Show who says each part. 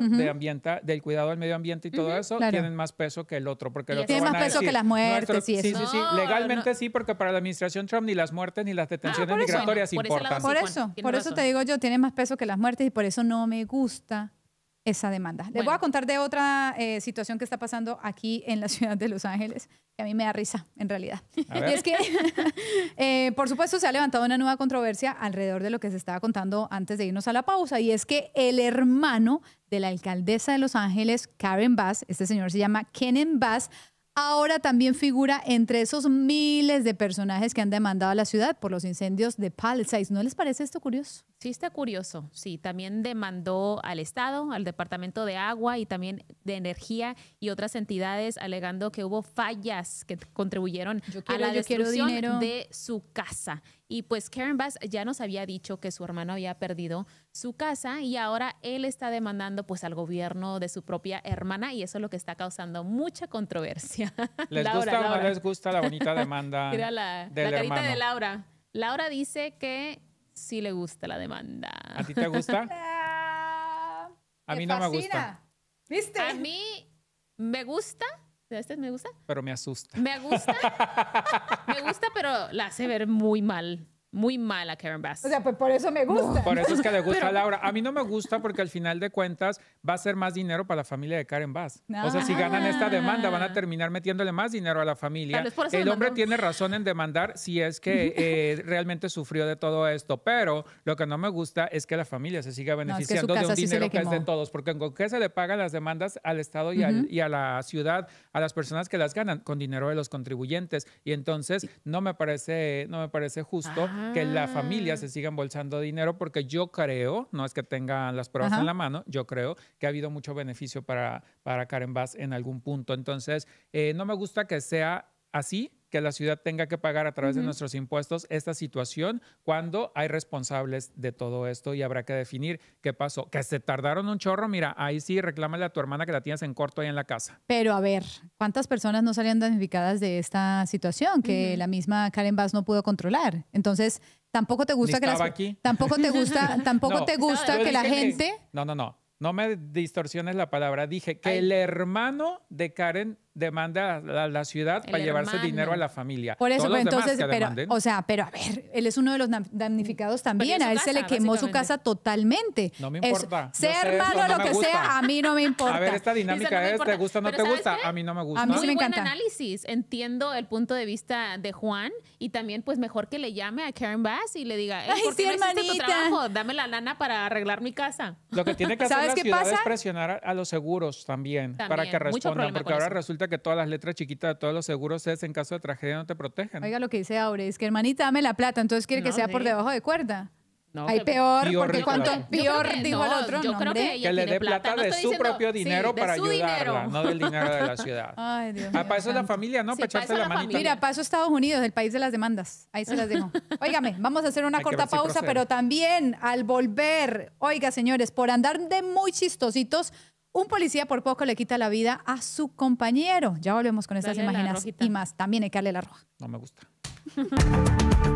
Speaker 1: del cuidado del medio ambiente y todo eso, tienen más peso que el otro. Porque
Speaker 2: tiene más peso que las muertes y eso.
Speaker 1: Sí. Legalmente sí, porque para la administración Trump ni las muertes ni las detenciones migratorias importan.
Speaker 2: Por eso te digo yo, tiene más peso que las muertes y por eso no me gusta esa demanda. Les voy a contar de otra situación que está pasando aquí en la ciudad de Los Ángeles, que a mí me da risa, en realidad. Y es que, por supuesto, se ha levantado una nueva controversia alrededor de lo que se estaba contando antes de irnos a la pausa, y es que el hermano de la alcaldesa de Los Ángeles, Karen Bass, este señor se llama Kenen Bass, ahora también figura entre esos miles de personajes que han demandado a la ciudad por los incendios de Palisades. ¿No les parece esto curioso?
Speaker 3: Sí, está curioso. Sí, también demandó al Estado, al Departamento de Agua y también de Energía y otras entidades alegando que hubo fallas que contribuyeron a la destrucción de su casa. Y pues Karen Bass ya nos había dicho que su hermano había perdido su casa y ahora él está demandando pues al gobierno de su propia hermana y eso es lo que está causando mucha controversia.
Speaker 1: ¿Les gusta o no les gusta la bonita demanda
Speaker 3: Mira la carita de Laura. Laura dice que sí le gusta la demanda.
Speaker 1: ¿A ti te gusta? A mí no me gusta.
Speaker 2: ¿Viste?
Speaker 3: A mí me gusta. ¿Me gusta?
Speaker 1: Pero me asusta.
Speaker 3: Me gusta, pero la hace ver muy mal. Muy mal a Karen Bass.
Speaker 2: O sea, pues por eso me gusta.
Speaker 1: No. Por eso es que le gusta a Laura. A mí no me gusta porque al final de cuentas va a ser más dinero para la familia de Karen Bass. O sea, si ganan esta demanda van a terminar metiéndole más dinero a la familia. El hombre tiene razón en demandar si es que realmente sufrió de todo esto. Pero lo que no me gusta es que la familia se siga beneficiando de un dinero que es de todos. Porque ¿con qué se le pagan las demandas al Estado y a la ciudad, a las personas que las ganan? Con dinero de los contribuyentes. Y entonces no me parece justo que la familia se siga embolsando dinero porque yo creo, no es que tengan las pruebas en la mano, yo creo que ha habido mucho beneficio para Karen Bass en algún punto. Entonces, no me gusta que sea así, que la ciudad tenga que pagar a través de nuestros impuestos esta situación cuando hay responsables de todo esto y habrá que definir qué pasó. Que se tardaron un chorro, mira, ahí sí reclámale a tu hermana que la tienes en corto ahí en la casa.
Speaker 2: Pero a ver, ¿cuántas personas no salían damnificadas de esta situación que la misma Karen Bass no pudo controlar? Entonces, tampoco te gusta tampoco te gusta que la gente...
Speaker 1: No me distorsiones la palabra. Dije que el hermano de Karen demanda a la ciudad para llevarse dinero a la familia.
Speaker 2: Por eso, entonces, pero a ver, él es uno de los damnificados también. A él se le quemó su casa totalmente.
Speaker 1: No me importa.
Speaker 2: Sea hermano lo que sea, a mí no me importa.
Speaker 1: A ver, esta dinámica es, ¿te gusta o no te gusta? A mí no me gusta.
Speaker 2: A mí sí me encanta.
Speaker 3: Buen análisis. Entiendo el punto de vista de Juan y también pues mejor que le llame a Karen Bass y le diga, ¿por qué no hiciste tu trabajo? Dame la lana para arreglar mi casa.
Speaker 1: Lo que tiene que hacer la ciudad es presionar a los seguros también para que respondan, porque ahora resulta que todas las letras chiquitas de todos los seguros es en caso de tragedia no te protegen.
Speaker 2: Oiga lo que dice Aure, es que hermanita, dame la plata, entonces quiere que sea por debajo de cuerda. No, hay peor, porque cuanto peor dijo el otro.
Speaker 3: Yo creo que
Speaker 1: le dé plata de su propio dinero para ayudarla, no del dinero de la ciudad.
Speaker 2: Ay, Dios mío.
Speaker 1: Para eso es la familia, ¿no? Para echarse la manita.
Speaker 2: Mira, para eso Estados Unidos, el país de las demandas. Ahí se las dejo. Óigame, vamos a hacer una corta pausa, pero también al volver, oiga, señores, por andar de muy chistositos, un policía por poco le quita la vida a su compañero. Ya volvemos con estas imágenes y más. También hay que darle la roja.
Speaker 1: No me gusta.